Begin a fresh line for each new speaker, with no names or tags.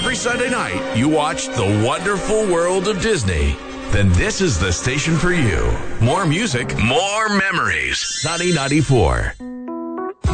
every Sunday night you watch The Wonderful World of Disney, then this is the station for you. More music, more memories. Sunny 94.